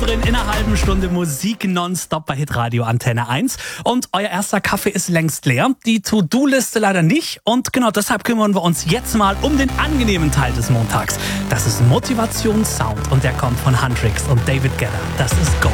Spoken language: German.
Drin in einer halben Stunde Musik nonstop bei Hitradio Antenne 1. Und euer erster Kaffee ist längst leer. Die To-Do-Liste leider nicht. Und genau deshalb kümmern wir uns jetzt mal um den angenehmen Teil des Montags. Das ist Motivation Sound und der kommt von Hendrix und David Guetta. Das ist Go.